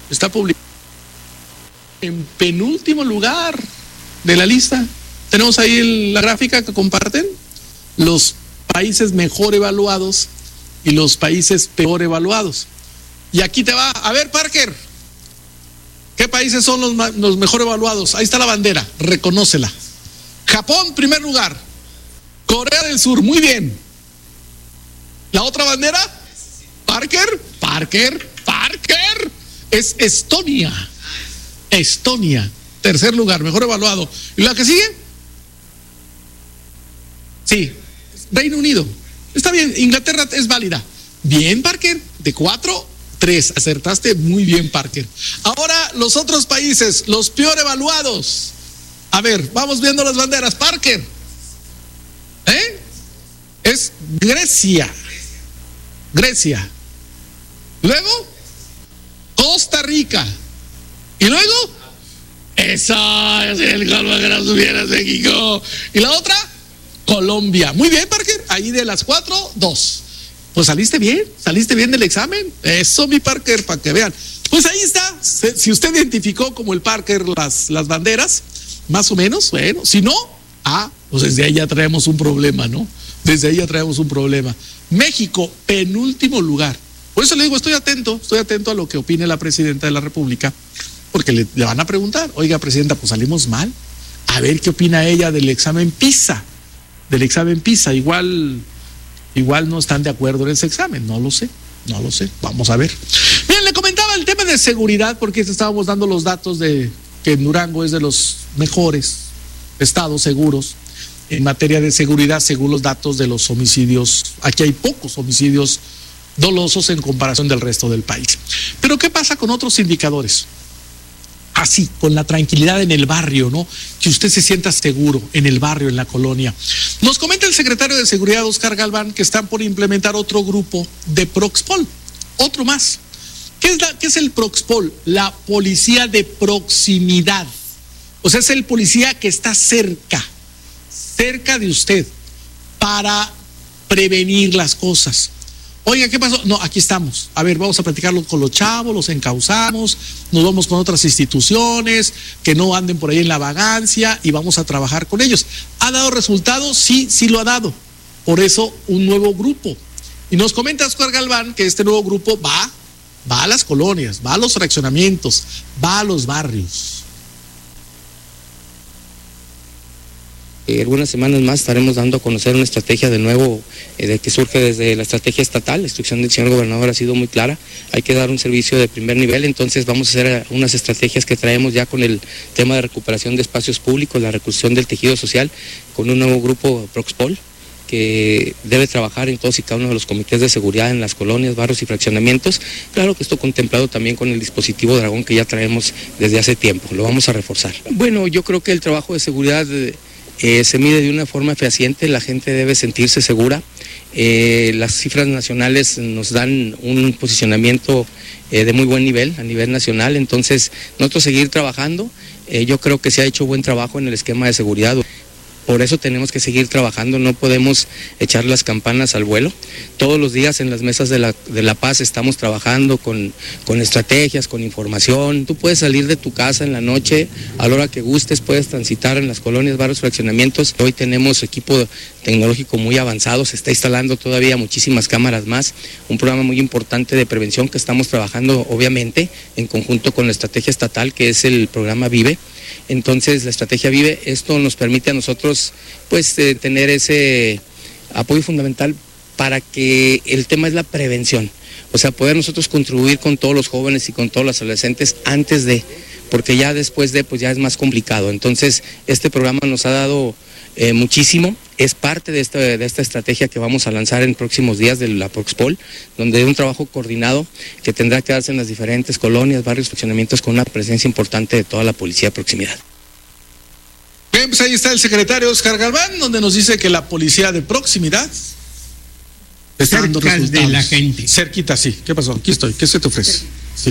está publicado en penúltimo lugar de la lista. Tenemos ahí la gráfica que comparten, los países mejor evaluados y los países peor evaluados. Y aquí te va, a ver, Parker, ¿qué países son los mejor evaluados? Ahí está la bandera, reconócela. Japón, primer lugar. Corea del Sur, muy bien. ¿La otra bandera? Parker, es Estonia. Estonia, tercer lugar, mejor evaluado. ¿Y la que sigue? Sí, Reino Unido. Está bien, Inglaterra es válida. Bien, Parker, de 4, 3. Acertaste muy bien, Parker. Ahora, los otros países, los peor evaluados. A ver, vamos viendo las banderas. Parker, es Grecia. Luego, Costa Rica. Y luego, esa es el colmo que nos hubieras México. Y la otra, Colombia. Muy bien, Parker. Ahí de las 4, 2. Pues saliste bien del examen. Eso, mi Parker, para que vean. Pues ahí está. Si usted identificó como el Parker las banderas, más o menos, bueno, si no, pues desde ahí ya traemos un problema, ¿no? Desde ahí ya traemos un problema. México, penúltimo lugar. Por eso le digo, estoy atento a lo que opine la presidenta de la República, porque le van a preguntar, oiga, presidenta, pues salimos mal. A ver qué opina ella del examen PISA. Igual no están de acuerdo en ese examen, no lo sé, vamos a ver. Bien, le comentaba el tema de seguridad, porque estábamos dando los datos de que Durango es de los mejores estados seguros en materia de seguridad, según los datos de los homicidios. Aquí hay pocos homicidios dolosos en comparación del resto del país. Pero ¿qué pasa con otros indicadores? Así, con la tranquilidad en el barrio, ¿no? Que usted se sienta seguro en el barrio, en la colonia. Nos comenta el secretario de Seguridad, Oscar Galván, que están por implementar otro grupo de Proxpol, otro más. ¿Qué es el Proxpol? La policía de proximidad. O sea, es el policía que está cerca de usted, para prevenir las cosas. Oiga, ¿qué pasó? No, aquí estamos. A ver, vamos a platicarlo con los chavos, los encauzamos, nos vamos con otras instituciones, que no anden por ahí en la vagancia, y vamos a trabajar con ellos. ¿Ha dado resultados? Sí lo ha dado. Por eso, un nuevo grupo. Y nos comenta Oscar Galván que este nuevo grupo va a las colonias, va a los fraccionamientos, va a los barrios. Algunas semanas más estaremos dando a conocer una estrategia de nuevo que surge desde la estrategia estatal. La instrucción del señor gobernador ha sido muy clara. Hay que dar un servicio de primer nivel, entonces vamos a hacer unas estrategias que traemos ya con el tema de recuperación de espacios públicos, la reconstrucción del tejido social, con un nuevo grupo Proxpol que debe trabajar en todos y cada uno de los comités de seguridad en las colonias, barrios y fraccionamientos. Claro que esto contemplado también con el dispositivo Dragón que ya traemos desde hace tiempo. Lo vamos a reforzar. Bueno, yo creo que el trabajo de seguridad se mide de una forma fehaciente, la gente debe sentirse segura. Las cifras nacionales nos dan un posicionamiento de muy buen nivel a nivel nacional, entonces nosotros seguir trabajando. Yo creo que se ha hecho buen trabajo en el esquema de seguridad. Por eso tenemos que seguir trabajando, no podemos echar las campanas al vuelo. Todos los días en las mesas de la paz estamos trabajando con estrategias, con información. Tú puedes salir de tu casa en la noche, a la hora que gustes, puedes transitar en las colonias, barrios, fraccionamientos. Hoy tenemos equipo tecnológico muy avanzado, se está instalando todavía muchísimas cámaras más. Un programa muy importante de prevención que estamos trabajando, obviamente, en conjunto con la estrategia estatal, que es el programa Vive. Entonces, la estrategia Vive, esto nos permite a nosotros, pues, tener ese apoyo fundamental para que el tema es la prevención. O sea, poder nosotros contribuir con todos los jóvenes y con todos los adolescentes antes de, porque ya después de, pues ya es más complicado. Entonces, este programa nos ha dado muchísimo, es parte de esta estrategia que vamos a lanzar en próximos días de la Proxpol, donde hay un trabajo coordinado que tendrá que darse en las diferentes colonias, barrios, fraccionamientos, con una presencia importante de toda la policía de proximidad. Bien, pues ahí está el secretario Oscar Galván, donde nos dice que la policía de proximidad está dando resultados. De la gente. Cerquita, sí. ¿Qué pasó? Aquí estoy. ¿Qué se te ofrece? Sí.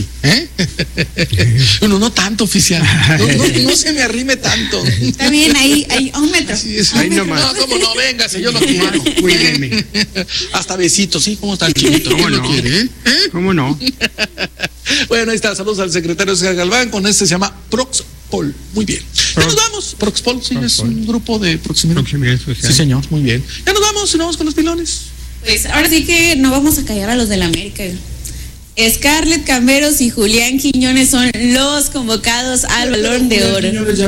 No tanto, oficial. No se me arrime tanto. Está bien, ahí a un metro. Sí, ahí nomás. No, como no, véngase, yo lo quiero. Cuídeme. Hasta besitos, ¿sí? ¿Cómo está el chiquito? ¿Cómo no? ¿Lo quiere? ¿Cómo no? Bueno, Bueno, ahí está. Saludos al secretario César Galván. Con este se llama Proxpol. Muy bien. Ya nos vamos. Proxpol, sí, es un grupo de proximidad. Proximidad social. Sí, señor. Muy bien. Ya nos vamos y nos vamos con los pilones. Pues ahora sí que no vamos a callar a los del América. Scarlett Camberos y Julián Quiñones son los convocados al Balón de Oro.